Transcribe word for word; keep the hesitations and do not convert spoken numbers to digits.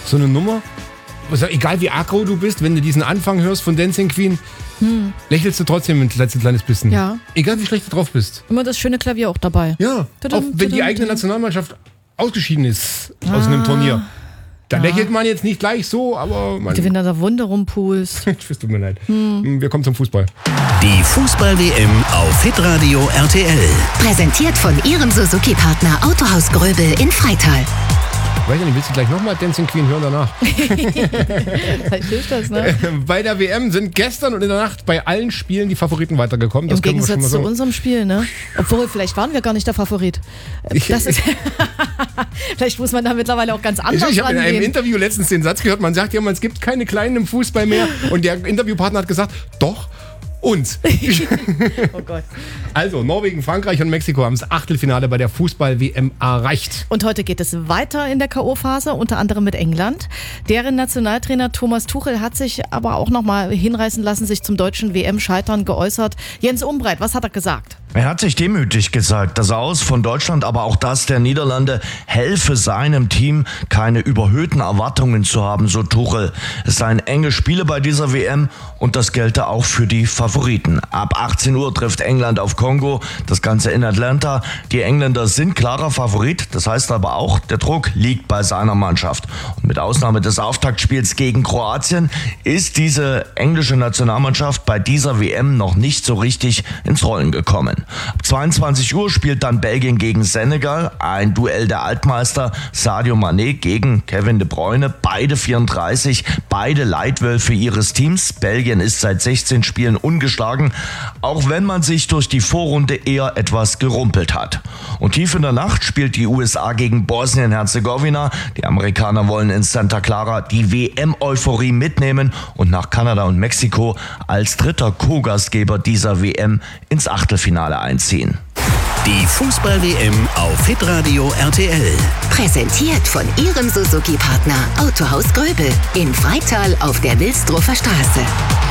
so eine Nummer. Also egal wie aggro du bist, wenn du diesen Anfang hörst von Dancing Queen, hm. lächelst du trotzdem ein kleines bisschen. Ja. Egal wie schlecht du drauf bist. Immer das schöne Klavier auch dabei. Ja, tudum, auch wenn tudum, die eigene tudum. Nationalmannschaft ausgeschieden ist ah. aus einem Turnier. Da ja. lächelt man jetzt nicht gleich so, aber man... Wenn da der Wunde rumpulst. Es tut mir leid. Hm. Wir kommen zum Fußball. Die Fußball-W M auf Hitradio R T L. Präsentiert von Ihrem Suzuki-Partner Autohaus Gröbel in Freital. Ich weiß ja nicht, willst du gleich nochmal Dancing Queen hören danach? Vielleicht hilft das, ne? Bei der W M sind gestern und in der Nacht bei allen Spielen die Favoriten weitergekommen. Das Im können wir schon mal Gegensatz sagen. zu unserem Spiel, ne? Obwohl, vielleicht waren wir gar nicht der Favorit. Das ist vielleicht muss man da mittlerweile auch ganz anders Ich, ich habe in einem rangehen. Interview letztens den Satz gehört, man sagt ja, es gibt keine Kleinen im Fußball mehr. Und der Interviewpartner hat gesagt, doch, uns. Oh Gott. Also, Norwegen, Frankreich und Mexiko haben das Achtelfinale bei der Fußball-W M erreicht. Und heute geht es weiter in der K O-Phase, unter anderem mit England. Deren Nationaltrainer Thomas Tuchel hat sich aber auch nochmal hinreißen lassen, sich zum deutschen W M-Scheitern geäußert. Jens Umbreit, was hat er gesagt? Er hat sich demütig gesagt, das Aus von Deutschland, aber auch das der Niederlande helfe seinem Team, keine überhöhten Erwartungen zu haben, so Tuchel. Es seien enge Spiele bei dieser W M und das gelte auch für die Favoriten. Ab achtzehn Uhr trifft England auf Kongo, das Ganze in Atlanta. Die Engländer sind klarer Favorit, das heißt aber auch, der Druck liegt bei seiner Mannschaft. Und mit Ausnahme des Auftaktspiels gegen Kroatien ist diese englische Nationalmannschaft bei dieser W M noch nicht so richtig ins Rollen gekommen. Ab zweiundzwanzig Uhr spielt dann Belgien gegen Senegal, ein Duell der Altmeister, Sadio Mané gegen Kevin De Bruyne, beide vierunddreißig, beide Leitwölfe ihres Teams. Belgien ist seit sechzehn Spielen ungeschlagen, auch wenn man sich durch die Vorrunde eher etwas gerumpelt hat. Und tief in der Nacht spielt die U S A gegen Bosnien-Herzegowina. Die Amerikaner wollen in Santa Clara die W M-Euphorie mitnehmen und nach Kanada und Mexiko als dritter Co-Gastgeber dieser W M ins Achtelfinale einziehen. Die Fußball-W M auf Hitradio R T L. Präsentiert von Ihrem Suzuki-Partner Autohaus Gröbel in Freital auf der Wilsdruffer Straße.